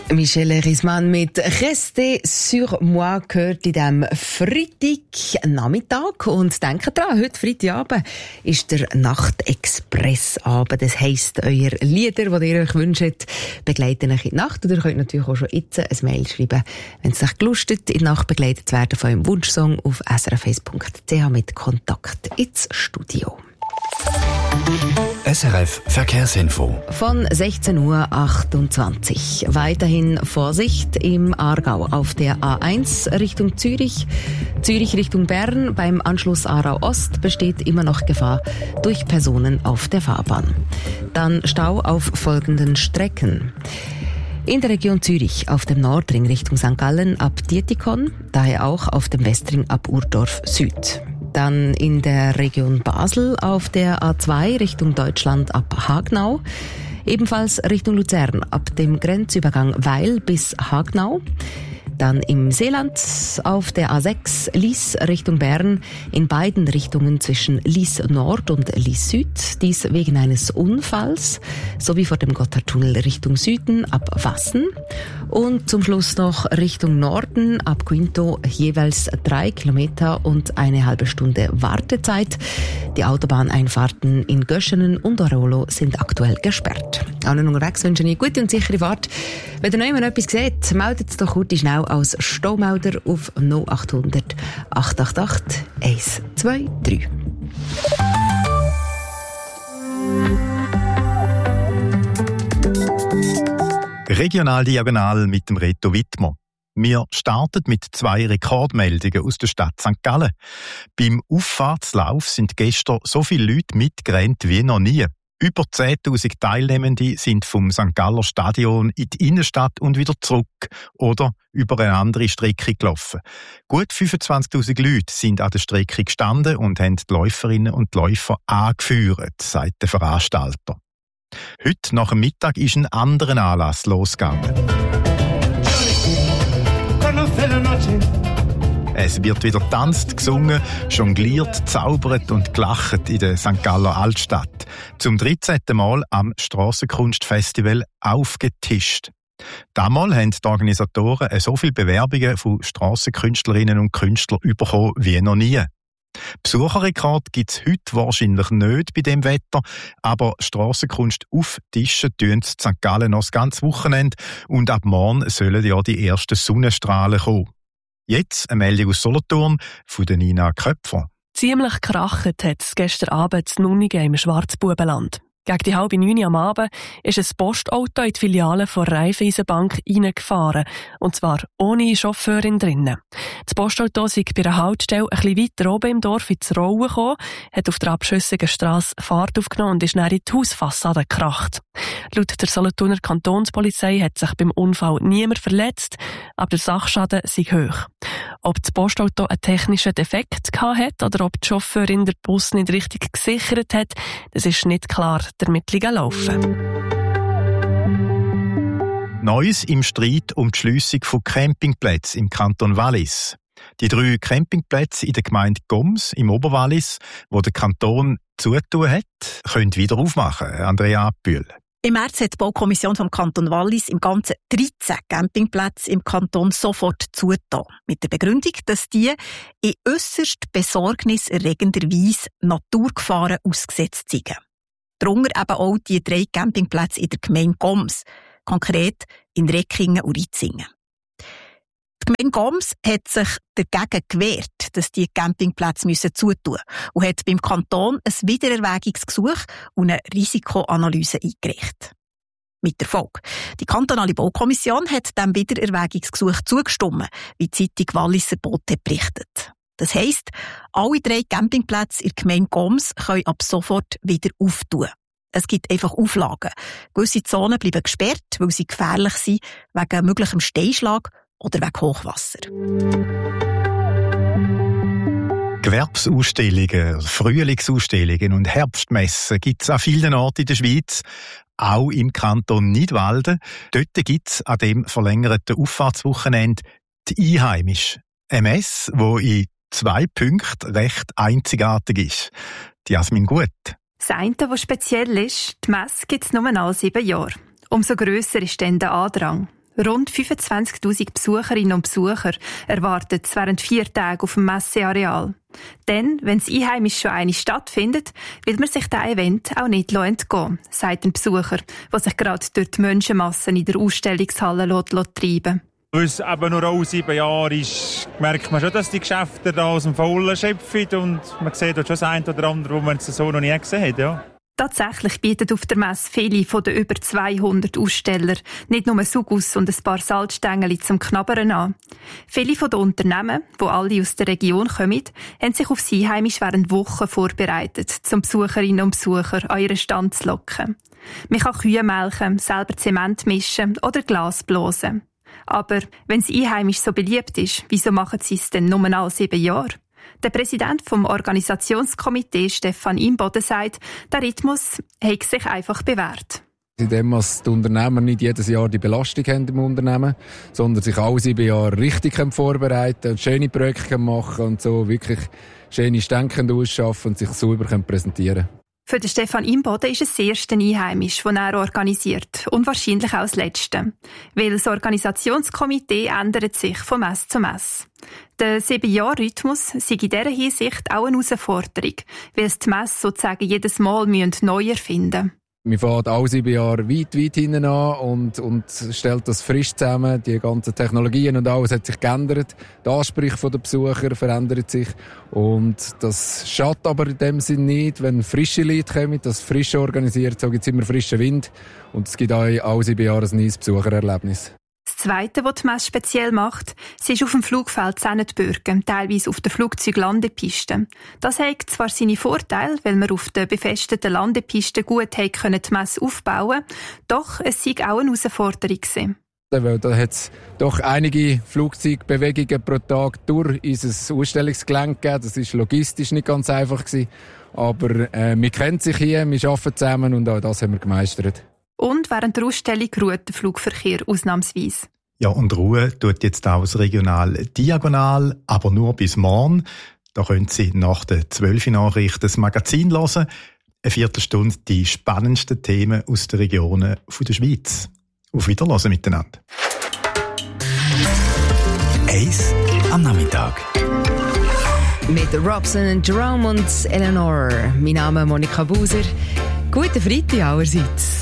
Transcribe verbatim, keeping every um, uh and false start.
Michelle Risman mit «Restez sur moi» gehört in diesem Freitagnachmittag. Und denkt dran, heute Freitagabend ist der Nachtexpressabend. Das heisst, eure Lieder, die ihr euch wünscht, begleiten euch in die Nacht. Und ihr könnt natürlich auch schon jetzt ein Mail schreiben, wenn es euch gelustet, in die Nacht begleitet zu werden von eurem Wunschsong auf s r f eins punkt c h mit Kontakt ins Studio. S R F Verkehrsinfo. Von sechzehn Uhr achtundzwanzig. Weiterhin Vorsicht im Aargau auf der A eins Richtung Zürich. Zürich Richtung Bern. Beim Anschluss Aarau Ost besteht immer noch Gefahr durch Personen auf der Fahrbahn. Dann Stau auf folgenden Strecken. In der Region Zürich auf dem Nordring Richtung Sankt Gallen ab Dietikon, daher auch auf dem Westring ab Urdorf Süd. Dann in der Region Basel auf der A zwei Richtung Deutschland ab Hagnau. Ebenfalls Richtung Luzern ab dem Grenzübergang Weil bis Hagnau. Dann im Seeland auf der A sechs Lies Richtung Bern in beiden Richtungen zwischen Lies Nord und Lies Süd. Dies wegen eines Unfalls sowie vor dem Gotthardtunnel Richtung Süden ab Wassen. Und zum Schluss noch Richtung Norden ab Quinto jeweils drei Kilometer und eine halbe Stunde Wartezeit. Die Autobahneinfahrten in Göschenen und Orolo sind aktuell gesperrt. Allen unterwegs wünsche ich eine gute und sichere Fahrt. Wenn ihr noch jemand etwas seht, meldet es doch kurz schnell als Staumelder auf null acht hundert acht acht acht eins zwei drei. Regional Diagonal mit dem Reto Wittmer. Wir starten mit zwei Rekordmeldungen aus der Stadt Sankt Gallen. Beim Auffahrtslauf sind gestern so viele Leute mitgerannt wie noch nie. Über zehntausend Teilnehmende sind vom Sankt Galler Stadion in die Innenstadt und wieder zurück oder über eine andere Strecke gelaufen. Gut fünfundzwanzigtausend Leute sind an der Strecke gestanden und haben die Läuferinnen und Läufer angeführt, sagt der Veranstalter. Heute nach dem Mittag ist ein anderer Anlass losgegangen. Es wird wieder getanzt, gesungen, jongliert, zaubert und gelacht in der Sankt Galler Altstadt. Zum dreizehnten Mal am Strassenkunstfestival aufgetischt. Damals haben die Organisatoren so viele Bewerbungen von Strassenkünstlerinnen und Künstlern bekommen wie noch nie. Besucherrekord gibt es heute wahrscheinlich nicht bei dem Wetter, aber Strassenkunst auftischen tun sie in Sankt Gallen noch das ganze Wochenende und ab morgen sollen ja die ersten Sonnenstrahlen kommen. Jetzt eine Meldung aus Solothurn von Nina Köpfer. Ziemlich krachend hat es gestern Abend in Nunningen im Schwarzbubenland. Gegen die halbe neun am Abend ist ein Postauto in die Filiale der Raiffeisenbank reingefahren. Und zwar ohne Chauffeurin drinnen. Das Postauto sei bei einer Haltestelle ein bisschen weiter oben im Dorf ins Rollen gekommen, hat auf der abschüssigen Strasse Fahrt aufgenommen und ist dann in die Hausfassade gekracht. Laut der Solothurner Kantonspolizei hat sich beim Unfall niemand verletzt, aber der Sachschaden sei hoch. Ob das Postauto einen technischen Defekt hat oder ob die Chauffeurin den Bus nicht richtig gesichert hat, das ist nicht klar. Die Ermittlungen laufen. Neues im Streit um die Schliessung von Campingplätzen im Kanton Wallis. Die drei Campingplätze in der Gemeinde Goms im Oberwallis, wo der Kanton zutun hat, können wieder aufmachen. Andrea Bühl. Im März hat die Baukommission vom Kanton Wallis im Ganzen dreizehn Campingplätze im Kanton sofort zugetan. Mit der Begründung, dass die in äusserst besorgniserregender Weise Naturgefahren ausgesetzt sind. Darunter eben auch die drei Campingplätze in der Gemeinde Goms, konkret in Reckingen und Ritzingen. Die Gemeinde Goms hat sich dagegen gewehrt, dass die Campingplätze zutun müssen und hat beim Kanton ein Wiedererwägungsgesuch und eine Risikoanalyse eingereicht. Mit Erfolg. Die kantonale Baukommission hat dem Wiedererwägungsgesuch zugestimmt, wie die Zeitung Walliser Bote berichtet. Das heisst, alle drei Campingplätze in der Gemeinde Goms können ab sofort wieder auftun. Es gibt einfach Auflagen. Gewisse Zonen bleiben gesperrt, weil sie gefährlich sind wegen möglichem Steinschlag oder wegen Hochwasser. Gewerbsausstellungen, Frühlingsausstellungen und Herbstmessen gibt es an vielen Orten in der Schweiz, auch im Kanton Nidwalden. Dort gibt es an dem verlängerten Auffahrtswochenende die Einheimische. Eine Messe, die in zwei Punkten recht einzigartig ist. Die Jasmin Gut. Das eine, was speziell ist, die Messe gibt es nur alle sieben Jahre. Umso grösser ist dann der Andrang. Rund fünfundzwanzigtausend Besucherinnen und Besucher erwarten es während vier Tagen auf dem Messeareal. Denn, wenn das Einheimisch schon einmal stattfindet, will man sich diesem Event auch nicht entgehen, sagt ein Besucher, der sich gerade durch die Menschenmassen in der Ausstellungshalle treiben lässt. Weil es eben nur auch sieben Jahre ist, merkt man schon, dass die Geschäfte da aus dem Vollen schöpfen und man sieht dort schon das eine oder andere, wo man es so noch nie gesehen hat. Ja. Tatsächlich bieten auf der Messe viele von den über zweihundert Aussteller nicht nur Sugus und ein paar Salzstängel zum Knabbern an. Viele von den Unternehmen, die alle aus der Region kommen, haben sich auf das Einheimisch während Wochen vorbereitet, um Besucherinnen und Besucher an ihren Stand zu locken. Man kann Kühe melken, selber Zement mischen oder Glas blasen. Aber wenn es Einheimisch so beliebt ist, wieso machen sie es denn nur alle sieben Jahre? Der Präsident vom Organisationskomitee, Stefan Imboden, sagt, der Rhythmus hat sich einfach bewährt. Indem die Unternehmer nicht jedes Jahr die Belastung haben im Unternehmen, sondern sich alle sieben Jahre richtig vorbereiten und schöne Projekte machen und so wirklich schöne Stände ausschaffen und sich sauber präsentieren können. Für den Stefan Imboden ist es das erste Einheimisch, das er organisiert und wahrscheinlich auch das letzte. Weil das Organisationskomitee ändert sich von Messe zu Messe. Der Sieben-Jahr-Rhythmus sei in dieser Hinsicht auch eine Herausforderung, weil es die Messe sozusagen jedes Mal neu erfinden müssen. Wir fahren alle sieben Jahre weit, weit hinten an und, und stellt das frisch zusammen. Die ganzen Technologien und alles hat sich geändert. Die Ansprüche der Besucher verändern sich. Und das schadet aber in dem Sinn nicht, wenn frische Leute kommen, das frisch organisiert, so gibt es immer frischen Wind. Und es gibt auch alle sieben Jahre ein neues Besuchererlebnis. Das Zweite, was die Messe speziell macht, sie ist auf dem Flugfeld Zennetbürgen, teilweise auf der Flugzeuglandepiste. Das hat zwar seine Vorteile, weil man auf der befestigten Landepiste gut die Messe aufbauen konnte, doch es war auch eine Herausforderung gewesen. Weil da hat es doch einige Flugzeugbewegungen pro Tag durch unser Ausstellungsgelände gegeben. Das war logistisch nicht ganz einfach gewesen. Aber äh, wir kennen sich hier, wir arbeiten zusammen und auch das haben wir gemeistert. Und während der Ausstellung ruht der Flugverkehr ausnahmsweise. Ja, und Ruhe tut jetzt auch das Regional diagonal, aber nur bis morgen. Da können Sie nach den zwölf Nachrichten das Magazin hören. Eine Viertelstunde die spannendsten Themen aus den Regionen der Schweiz. Auf Wiederhören miteinander. Eis am Nachmittag. Mit Robson, Jerome und Eleanor. Mein Name ist Monika Buser. Guten Freitag allerseits.